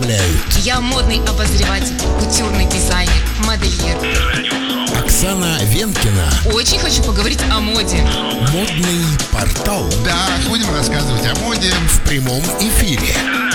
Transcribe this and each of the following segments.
представляют Я модный обозреватель, кутюрный дизайнер, модельер. Оксана Венкина. Очень хочу поговорить о моде. Модный портал. Да, будем рассказывать о моде В прямом эфире.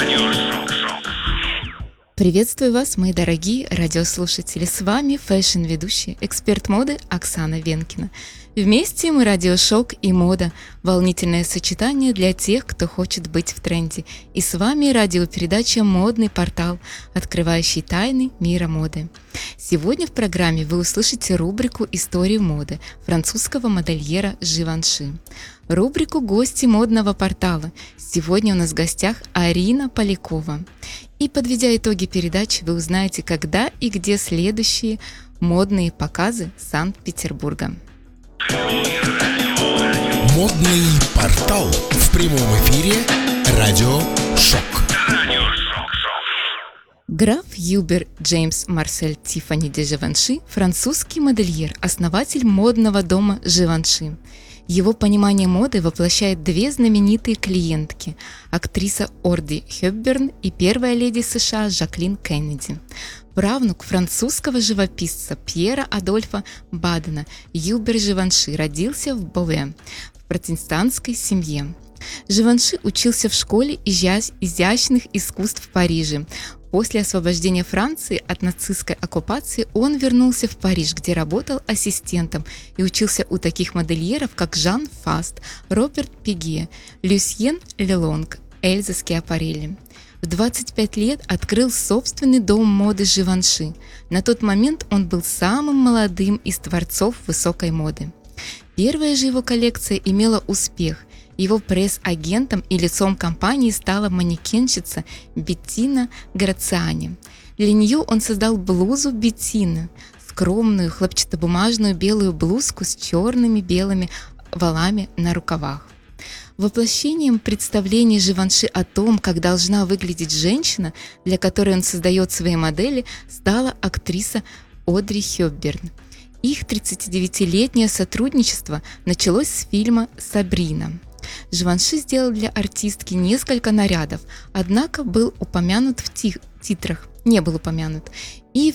Приветствую вас, мои дорогие радиослушатели. С вами фэшн-ведущий, эксперт моды Оксана Венкина. Вместе мы радиошок и мода. Волнительное сочетание для тех, кто хочет быть в тренде. И с вами радиопередача «Модный портал», открывающий тайны мира моды. Сегодня в программе вы услышите рубрику «Истории моды» французского модельера Живанши. Рубрику «Гости модного портала». Сегодня у нас в гостях Арина Полякова. И подведя итоги передачи, вы узнаете, когда и где следующие модные показы Санкт-Петербурга. Модный портал. В прямом эфире. Радио Шок. Граф Юбер Джеймс Марсель Тиффани де Живанши – французский модельер, основатель модного дома Живанши. Его понимание моды воплощает две знаменитые клиентки – актриса Одри Хепберн и первая леди США Жаклин Кеннеди. Правнук французского живописца Пьера Адольфа Бадена, Юбер Живанши родился в Бове, в протестантской семье. Живанши учился в школе изящных искусств в Париже. После освобождения Франции от нацистской оккупации он вернулся в Париж, где работал ассистентом и учился у таких модельеров, как Жан Фаст, Роберт Пиге, Люсьен Лелонг, Эльза Скиапарелли. В 25 лет открыл собственный дом моды Живанши. На тот момент он был самым молодым из творцов высокой моды. Первая же его коллекция имела успех. Его пресс-агентом и лицом компании стала манекенщица Беттина Грациани. Для нее он создал блузу Беттины, скромную хлопчатобумажную белую блузку с черными белыми валами на рукавах. Воплощением представлений Живанши о том, как должна выглядеть женщина, для которой он создает свои модели, стала актриса Одри Хепберн. Их 39-летнее сотрудничество началось с фильма «Сабрина». Живанши сделал для артистки несколько нарядов, однако был упомянут в титрах, не был упомянут. И в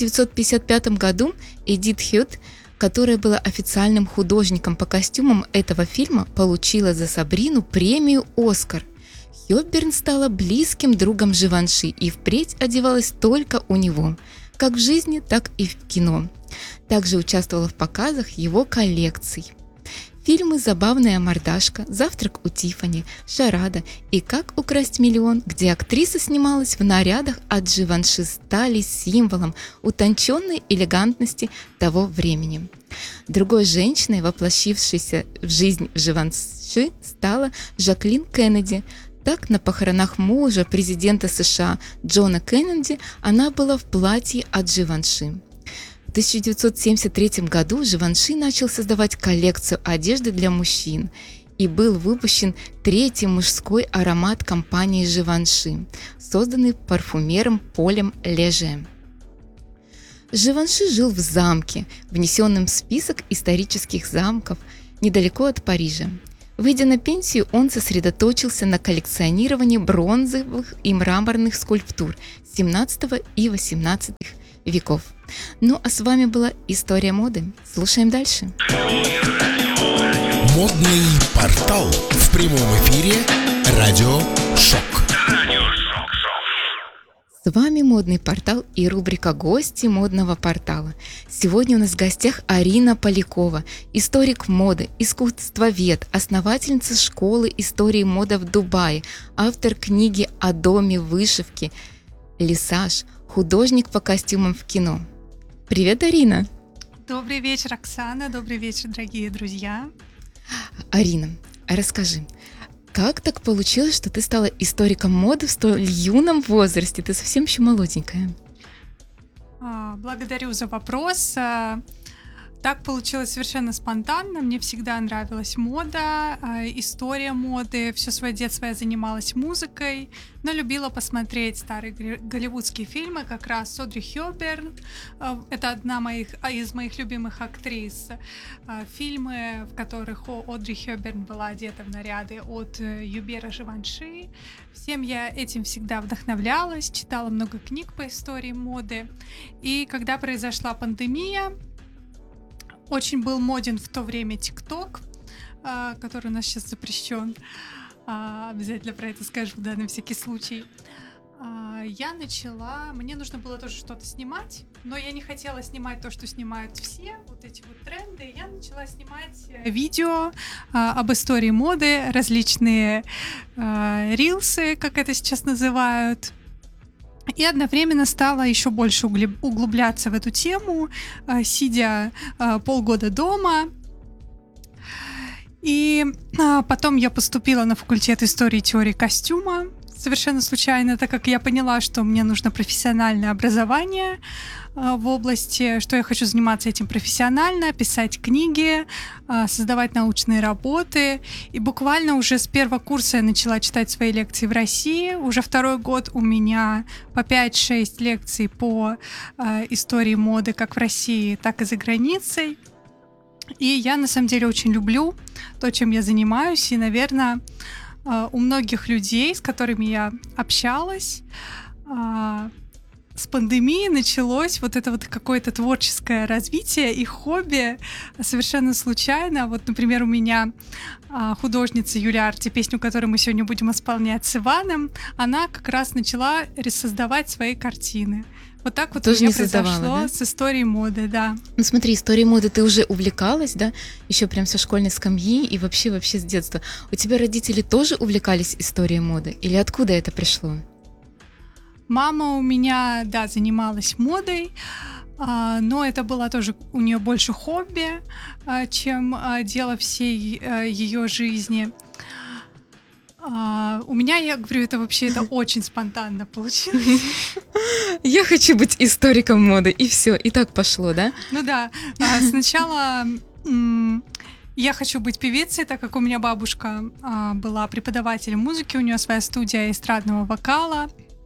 1955 году Эдит Хёд, которая была официальным художником по костюмам этого фильма, получила за Сабрину премию «Оскар». Хёбберн стала близким другом Живанши и впредь одевалась только у него, как в жизни, так и в кино. Также участвовала в показах его коллекций. Фильмы «Забавная мордашка», «Завтрак у Тиффани», «Шарада» и «Как украсть миллион», где актриса снималась в нарядах от Живанши, стали символом утонченной элегантности того времени. Другой женщиной, воплощившейся в жизнь Живанши, стала Жаклин Кеннеди. Так, на похоронах мужа президента США Джона Кеннеди она была в платье от Живанши. В 1973 году Живанши начал создавать коллекцию одежды для мужчин, и был выпущен третий мужской аромат компании Живанши, созданный парфюмером Полем Леже. Живанши жил в замке, внесенном в список исторических замков недалеко от Парижа. Выйдя на пенсию, он сосредоточился на коллекционировании бронзовых и мраморных скульптур 17 и 18 веков. Ну а с вами была «История моды». Слушаем дальше. Модный портал. В прямом эфире. Радио Шок. С вами модный портал и рубрика «Гости модного портала». Сегодня у нас в гостях Арина Полякова, историк моды, искусствовед, основательница школы истории моды в Дубае, автор книги о доме вышивки «Лисаж», художник по костюмам в кино. Привет, Арина! Добрый вечер, Оксана, добрый вечер, дорогие друзья. Арина, расскажи, как так получилось, что ты стала историком моды в столь юном возрасте? Ты совсем еще молоденькая. Благодарю за вопрос. Так получилось совершенно спонтанно. Мне всегда нравилась мода, история моды. Все свое детство я занималась музыкой, но любила посмотреть старые голливудские фильмы, как раз Одри Хёбберн. Это одна из моих любимых актрис. Фильмы, в которых Одри Хёбберн была одета в наряды от Юбера Живанши. Всем я этим всегда вдохновлялась, читала много книг по истории моды. И когда произошла пандемия, очень был моден в то время ТикТок, который у нас сейчас запрещен. Обязательно про это скажу, да, на всякий случай. Мне нужно было тоже что-то снимать, но я не хотела снимать то, что снимают все, вот эти вот тренды. Я начала снимать видео об истории моды, различные рилсы, как это сейчас называют. И одновременно стала еще больше углубляться в эту тему, сидя полгода дома. И потом я поступила на факультет истории и теории костюма, совершенно случайно, так как я поняла, что мне нужно профессиональное образование в области, что я хочу заниматься этим профессионально, писать книги, создавать научные работы. И буквально уже с первого курса я начала читать свои лекции в России. Уже второй год у меня по 5-6 лекций по истории моды как в России, так и за границей. И я на самом деле очень люблю то, чем я занимаюсь. И, наверное, у многих людей, с которыми я общалась, с пандемией началось вот это вот какое-то творческое развитие и хобби совершенно случайно. Вот, например, у меня художница Юлия Арти, песню, которую мы сегодня будем исполнять с Иваном, она как раз начала создавать свои картины. Вот так вот тоже у меня произошло, да? с историей моды, да. Ну смотри, историей моды ты уже увлекалась, да? Еще прям со школьной скамьи и вообще с детства. У тебя родители тоже увлекались историей моды? Или откуда это пришло? Мама у меня, да, занималась модой, но это было тоже у нее больше хобби, чем дело всей ее жизни. У меня, я говорю, это очень спонтанно получилось. Я хочу быть историком моды, и все, и так пошло, да? Ну да, сначала я хочу быть певицей, так как у меня бабушка была преподавателем музыки, у нее своя студия эстрадного вокала.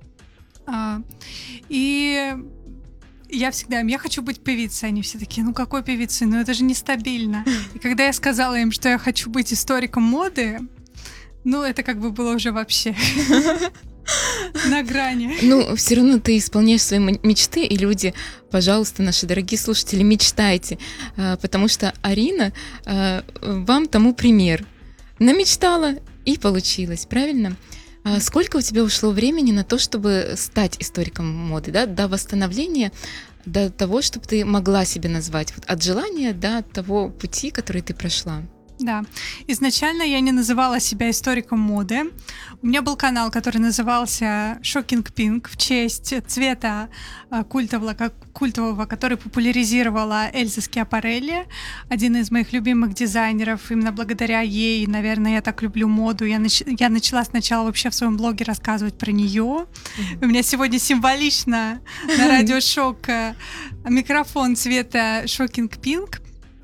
И я всегда им, я хочу быть певицей. Они все такие, ну какой певицей? Ну это же нестабильно. И когда я сказала им, что я хочу быть историком моды, ну это как бы было уже вообще на грани. Ну, все равно ты исполняешь свои мечты, и люди, пожалуйста, наши дорогие слушатели, мечтайте, потому что Арина вам тому пример. Намечтала и получилось, правильно? Сколько у тебя ушло времени на то, чтобы стать историком моды, да, до восстановления, до того, чтобы ты могла себя назвать, вот от желания до того пути, который ты прошла? Да, изначально я не называла себя историком моды. У меня был канал, который назывался Shocking Pink в честь цвета культового, который популяризировала Эльза Скиапарелли, один из моих любимых дизайнеров. Именно благодаря ей, наверное, я так люблю моду. Я начала сначала вообще в своем блоге рассказывать про нее. У меня сегодня символично на радио Шок микрофон цвета Shocking Pink.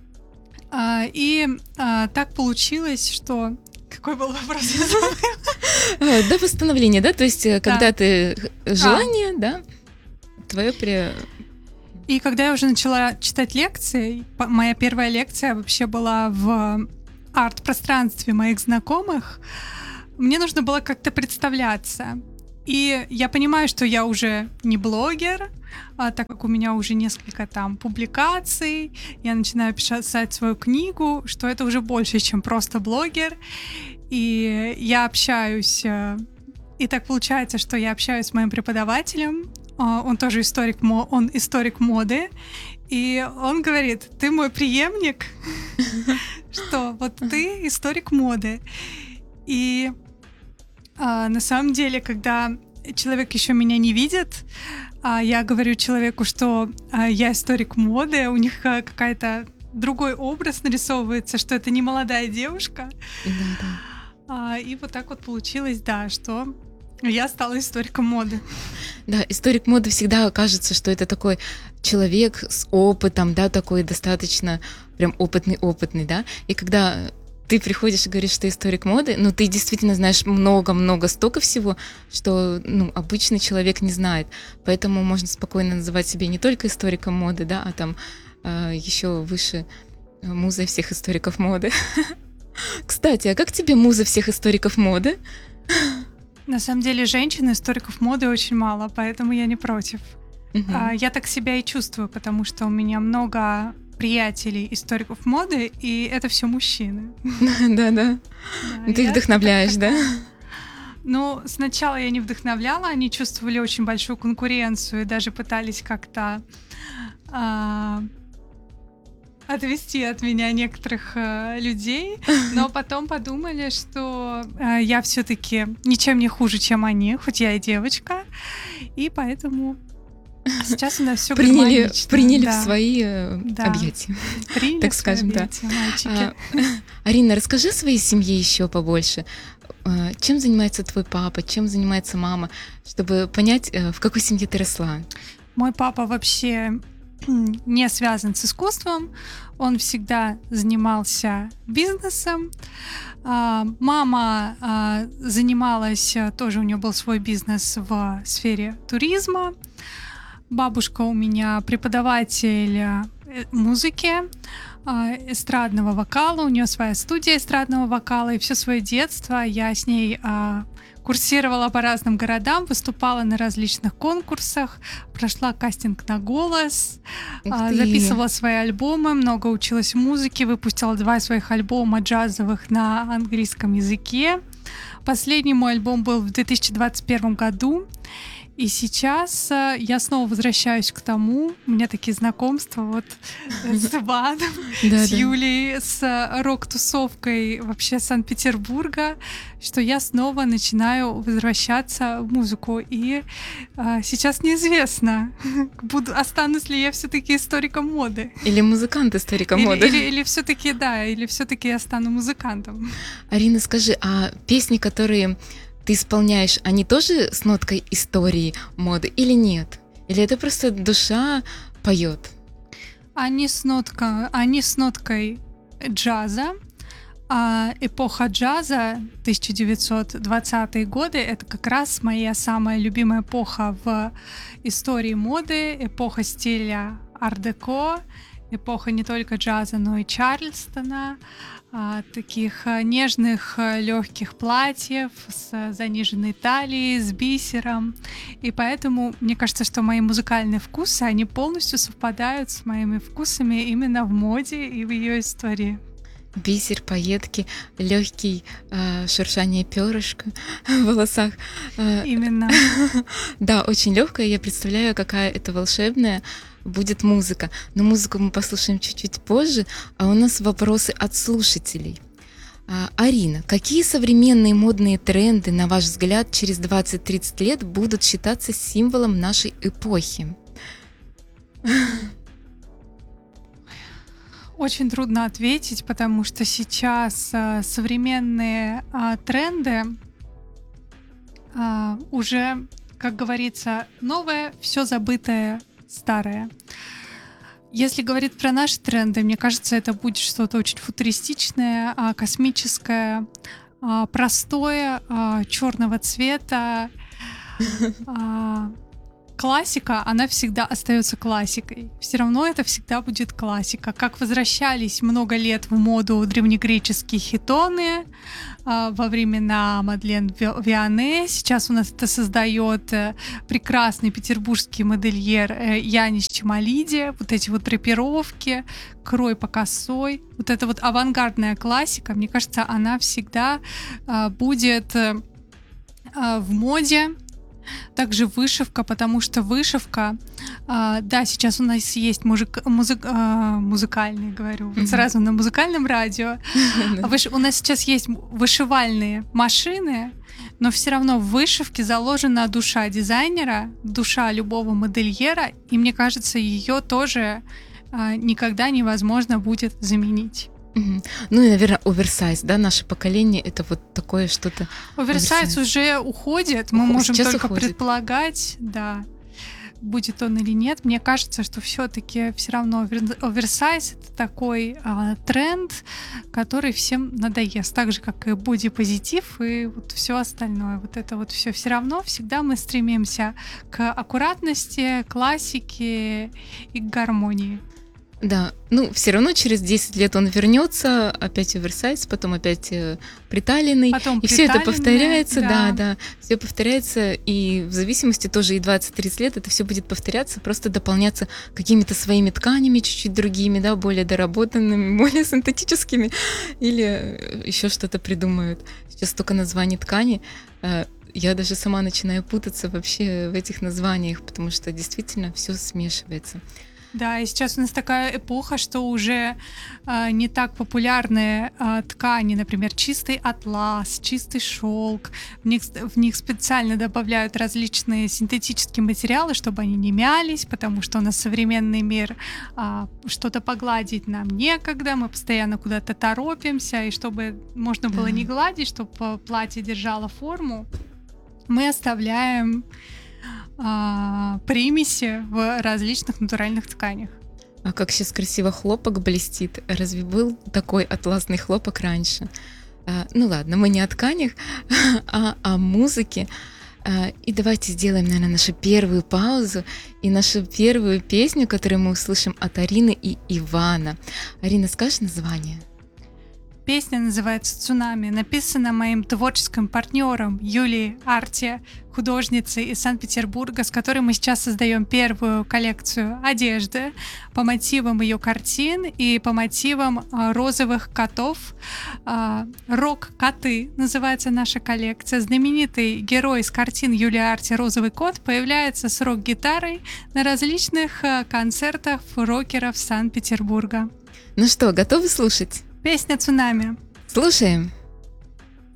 И так получилось, что... Какой был вопрос? До восстановления, да? То есть, когда ты... Желание, да? Твое... И когда я уже начала читать лекции, моя первая лекция вообще была в арт-пространстве моих знакомых, мне нужно было как-то представляться. И я понимаю, что я уже не блогер, так как у меня уже несколько там публикаций, я начинаю писать свою книгу, что это уже больше, чем просто блогер. И я общаюсь, и так получается, что я общаюсь с моим преподавателем, он тоже историк моды, и он говорит, ты мой преемник, что вот ты историк моды. И на самом деле, когда человек еще меня не видит, я говорю человеку, что я историк моды, у них какая-то другой образ нарисовывается, что это не молодая девушка. Да. И вот так вот получилось, да, что Я стала историком моды. Да, историк моды всегда кажется, что это такой человек с опытом, да, такой достаточно прям опытный, да. И когда ты приходишь и говоришь, что ты историк моды, ну, ты действительно знаешь много-много, столько всего, что, ну, обычный человек не знает. Поэтому можно спокойно называть себя не только историком моды, да, а там еще выше музой всех историков моды. Кстати, а как тебе муза всех историков моды? На самом деле, женщин-историков моды очень мало, поэтому я не против. Я так себя и чувствую, потому что у меня много приятелей историков моды, и это все мужчины. Да. Ты их вдохновляешь, да? Ну, сначала я не вдохновляла, они чувствовали очень большую конкуренцию и даже пытались как-то отвести от меня некоторых людей, но потом подумали, что я все-таки ничем не хуже, чем они, хоть я и девочка, и поэтому сейчас у нас все приняли в свои объятия, так скажем, да. Арина, расскажи о своей семье еще побольше. Чем занимается твой папа, чем занимается мама, чтобы понять, в какой семье ты росла? Мой папа вообще не связан с искусством, он всегда занимался бизнесом. Мама занималась, тоже у нее был свой бизнес в сфере туризма. Бабушка у меня преподаватель музыки, эстрадного вокала, у нее своя студия эстрадного вокала, и все свое детство я с ней курсировала по разным городам, выступала на различных конкурсах, прошла кастинг на голос, записывала свои альбомы, много училась музыке, выпустила 2 своих альбома джазовых на английском языке. Последний мой альбом был в 2021 году. И сейчас я снова возвращаюсь к тому, у меня такие знакомства вот с Иваном, с Юлей, с рок-тусовкой вообще Санкт-Петербурга, что я снова начинаю возвращаться в музыку. И сейчас неизвестно, останусь ли я все-таки историком моды. Или музыкант историком моды. Или все-таки, да, или все-таки я стану музыкантом. Арина, скажи, а песни, которые ты исполняешь, они тоже с ноткой истории моды или нет? Или это просто душа поет? Они с ноткой джаза. А эпоха джаза 1920-е годы — это как раз моя самая любимая эпоха в истории моды, эпоха стиля ар-деко, эпоха не только джаза, но и Чарльстона, таких нежных легких платьев с заниженной талией, с бисером. И поэтому мне кажется, что мои музыкальные вкусы, они полностью совпадают с моими вкусами именно в моде и в ее истории. Бисер, пайетки, легкий шуршание перышка в волосах. Именно. Да, очень легкая. Я представляю, какая это волшебная будет музыка. Но музыку мы послушаем чуть-чуть позже, а у нас вопросы от слушателей. Арина, какие современные модные тренды, на ваш взгляд, через 20-30 лет будут считаться символом нашей эпохи? Очень трудно ответить, потому что сейчас современные тренды уже, как говорится, новое, все забытое, старое. Если говорить про наши тренды, мне кажется, это будет что-то очень футуристичное, космическое, простое, черного цвета. Классика, она всегда остается классикой. Все равно это всегда будет классика. Как возвращались много лет в моду древнегреческие хитоны во времена Мадлен Виане. Сейчас у нас это создает прекрасный петербургский модельер Янис Чемалиди. Вот эти вот драпировки, крой по косой. Вот эта вот авангардная классика, мне кажется, она всегда будет в моде. Также вышивка, потому что вышивка, да, сейчас у нас есть музыкальные, говорю, сразу на музыкальном радио, у нас сейчас есть вышивальные машины, но все равно в вышивке заложена душа дизайнера, душа любого модельера, и мне кажется, ее тоже никогда невозможно будет заменить. Мгм. Ну и, наверное, оверсайз, да, наше поколение это вот такое что-то. Оверсайз уже уходит, мы Уход- можем сейчас только уходит. предполагать, да, будет он или нет. Мне кажется, что все-таки все равно оверсайз это такой тренд, который всем надоест, так же как и бодипозитив и вот все остальное. Вот это вот все равно всегда мы стремимся к аккуратности, классике и к гармонии. Да, ну все равно через 10 лет он вернется, опять оверсайз, потом опять приталенный. Потом И все это приталенное, повторяется, да. да, все повторяется, и в зависимости тоже и 20-30 лет это все будет повторяться, просто дополняться какими-то своими тканями, чуть-чуть другими, да, более доработанными, более синтетическими, или еще что-то придумают. Сейчас столько названий ткани, я даже сама начинаю путаться вообще в этих названиях, потому что действительно все смешивается. Да, и сейчас у нас такая эпоха, что уже не так популярны ткани, например, чистый атлас, чистый шелк. В них специально добавляют различные синтетические материалы, чтобы они не мялись, потому что у нас современный мир, что-то погладить нам некогда, мы постоянно куда-то торопимся, и чтобы можно было не гладить, чтобы платье держало форму, мы оставляем примеси в различных натуральных тканях. А как сейчас красиво хлопок блестит. Разве был такой атласный хлопок раньше? Ну ладно, мы не о тканях, а о музыке. И давайте сделаем, наверное, нашу первую паузу и нашу первую песню, которую мы услышим от Арины и Ивана. Арина, скажешь название? Песня называется «Цунами», написана моим творческим партнером Юлией Арти, художницей из Санкт-Петербурга, с которой мы сейчас создаем первую коллекцию одежды по мотивам ее картин и по мотивам розовых котов. «Рок-коты» называется наша коллекция. Знаменитый герой из картин Юлии Арти «Розовый кот» появляется с рок-гитарой на различных концертах рокеров Санкт-Петербурга. Ну что, готовы слушать? Песня «Цунами». Слушаем.